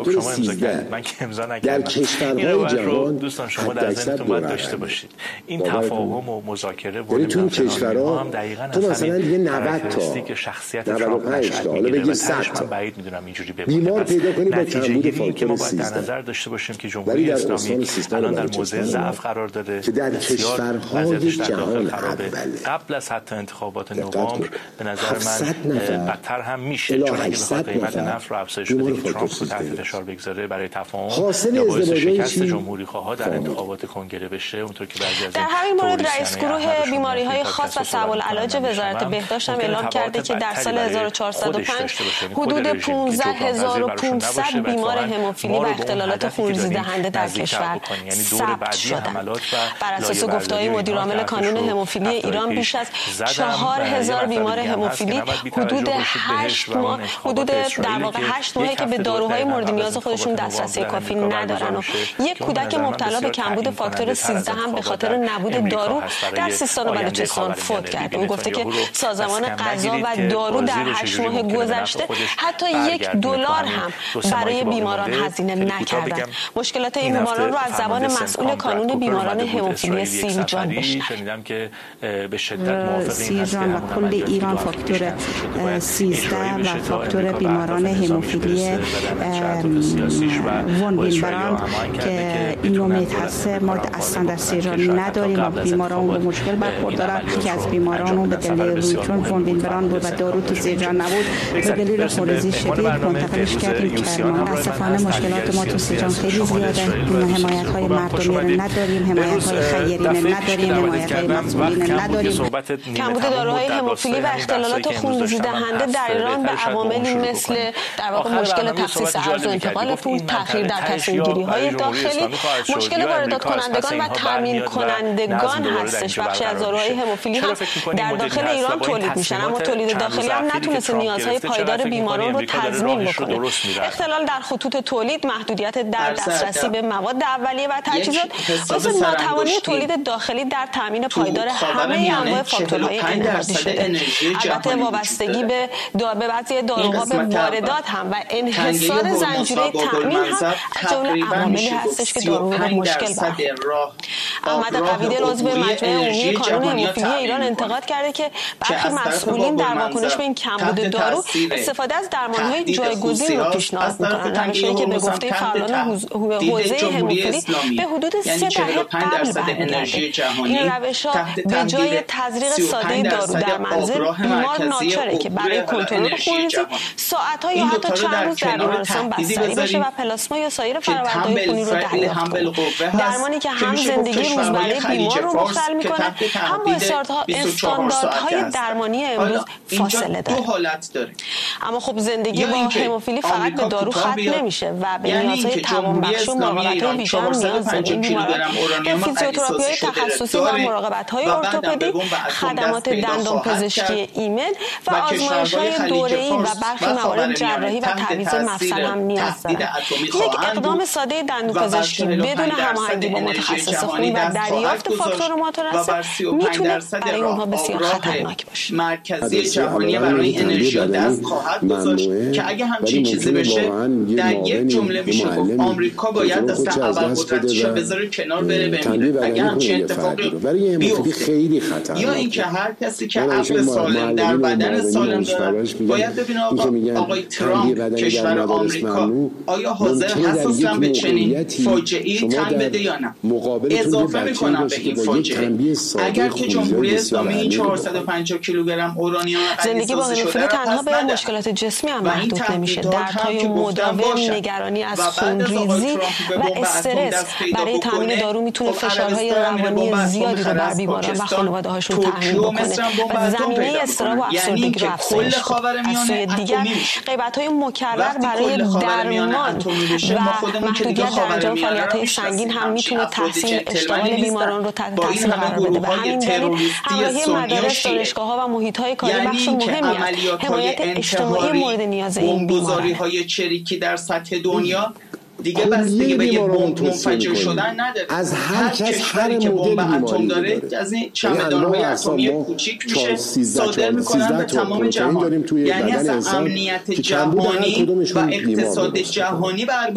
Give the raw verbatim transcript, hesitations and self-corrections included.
فاکتور سیزده من که امضا در نکردم. کشورهای جهان دوستان شما در ذهنتون باید داشته باشید. این تفاهم و مذاکره و تو این کشورها هم دقیقاً تو مثلا دیگه نود تا که شخصیت نود و پنج تا حالا بگیم صد تا بعید میدونم اینجوری بمونه. بیمار پیدا کنی با کمبود که ما فاکتور باید در نظر سیزده. داشته باشیم که جمهوری اسلامی الان در موضع ضعف قرار داره که در کشورهای جهان اوله. قبل از حتی انتخابات نوامبر به نظر من بدتر هم میشه، چون اگه بخواد قیمت نفت رو افزایش بده که ترامپ رو تحت فشار بگذاره برای تفاهم یا باعث شکست جمهوری خواها در انتخابات کنگره بشه، اونطور که بعضی از در همین مورد رئیس گروه بیماری‌های خاص و صعب العلاج وزارت بهداشت هم اعلام کرده که در سال هزار و چهارصد و پنج حدود پانزده هزار و پانصد بیمار هموفیلی و اختلالات خونریزی دهنده در کشور ثبت شدند. بر اساس گفته‌های مدیر عامل کانون هموفیلی ایران بیش از چهار هزار بیمار هموفیلی حدود هشت ماه حدود در واقع هشت ماهی که به داروهای مورد نیاز خودشون دسترسی کافی ندارن و یک کودک مبتلا به کمبود فاکتور سیزده هم به خاطر نبود دارو در سیستان و بلوچستان فوت کرده. او گفته که سازمان غذا و دارو در هشت ماه گذشته حتی یک دلار هم برای بیماران هزینه نکردند. مشکلات این بیماران رو از زبان مسئول کانون بیماران هموفیلی سیری جان بشنویم. شنیدم که به شدت موافق این هست و کل ایران فاکتور سیزده و فاکتور بیماران هموفیلی وان ویلبران که این نومید هست ما اصلا در سیران نداریم و بیماران با مشکل برخوردارن که از بیماران به دلیل چون وان ویلبران بود و دارو تو سیران نبود به دلیل خونریزی شدید منتقلش کردیم کرمان. متاسفانه مشکلات ما تو سیران خیلی زیاده. حمایت های مردمی رو نداریم، حمایت های خیرین نداریم، حمایت های مسئولین نداریم. کمبود داروهای هموفیلی و اختلالات خونریزی دهنده در ایران به عواملی مثل در واقع مشکل تخصیص ارز و انتقال پول، تأخیر در تصمیم گیری های داخلی، مشکل واردات کنندگان و تامین کنندگان هستش. بخشی از داروهای هموفیلی هم در داخل ایران تولید میشن اما تولید داخلی هم نتونسته نیازهای پایدار بیماران رو تضمین بکنه. اختلال در خطوط تولید، محدودیت در دسترسی به مواد اولیه و تجهیزات باعث ناتوانی تولید داخلی در تامین پایدار همه انواع فاکتورهای انحرافی شده. البته وابستگی به به بعضی داروها به واردات هم و انحصار زنجیره تامین هم از جمله عواملی هستش که دارو رو مشکل برخورد. احمد قویدل عضو مجمع عمومی کانون هموفیلی ایران انتقاد کرده که برخی مسئولین در واکنش به این کمبود دارو استفاده از درمان‌های جایگزین رو پیشنهاد می‌کنند. روشی که به گفته فعالان حوزه هموفیلی به حدود سه دهه قبل برمی‌گرده. این روش‌ها به جای تزریق ساده دارو در منزل، بیمار ناچاره که برای کنترل خونریزی ساعت‌ها یا حتی چند روز در بیمارستان بستری بشه و پلاسما یا سایر فرآوردهای خونی رو دریافت کنه. درمانی که هم زندگی روزمره بیمار رو مختل می‌کنه، هم با استانداردهای درمانی امروز فاصله داره. اما خب زندگی با هموفیلی فقط به دارو ختم نمیشه و به نیازهای توانبخشی و مراقبت‌های ویژه هم نیاز داره. این بیماران به فیزیوتراپی‌های تخصصی و مراقبت‌های ارتوپدی، خدمات دندانپزشکی ایمن و آزمایش‌های دوره‌ای و برخی موارد جراحی و تعویض مفصل هم نیاز داره. یک اقدام ساده دندانپزشکی بدون هماهنگی با متخصص خون و دریافت فاکتور متناسب میتونه برای اونها بسیار خطرناک باشه. مرکزی جهانی برای انرژی دست خواهد گذاشت که اگه همچین چیزی بشه در یک جمله میشه گفت آمریکا باید دست ابرقدرتش رو بذاره کنار بره بمیره. اگه همچین اتفاقی بیفته یا اینکه هر کسی که عقل سالم در بدن سالم داره باید ببینه آقای ترامپ کشور آمریکا آیا حاضر هست اصلا به چنین فاجعه‌ای تن بده یا نه. اضافه میکنم به این فاجعه اگر که جمهوری اسلامی این چهارصد و پنجاه کیلوگرم اورانیوم زندگی با هموفیلی تنها به مشکلات جسمی هم محدود نمیشه. دردهای مداوم، نگرانی از خونریزی و استرس برای تامین دارو میتونه فشارهای روانی زیادی رو بر بیماران و خانواده هاشون تحمیل بکنه و زمینه اضطراب و افسردگی رو افزایش بده. از سوی دیگر غیبت‌های مکرر برای درمان و محدودیت در انجام فعالیت‌های سنگین هم میتونه تحسین اشتغال بیماران رو تحت تاثیر قرار بده. به همین دلیل همراهی مدارس، دانشگاه‌ها و محیط‌های کاری بخش مهمی است. حمایت اجتماعی مورد نیاز این بیماران. های چریکی در سطح دنیا دیگه بستگی به یه بمب منفجر شدن نداره. از هر کس هر که بمب مدل اتم داره از این چمدان‌های اتمی کوچیک میشه صادر میکنن به تمام جهان. یعنی از امنیت جهانی و اقتصاد جهانی بر